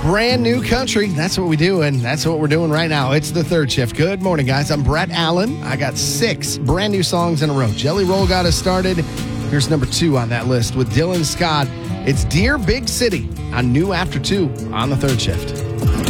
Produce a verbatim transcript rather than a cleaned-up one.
Brand new country. That's what we do, and that's what we're doing right now. It's the third shift. Good morning, guys. I'm Brett Allen. I got six brand new songs in a row. Jelly Roll got us started. Here's number two on that list with Dylan Scott. It's Dear Big City on New After two on the third shift.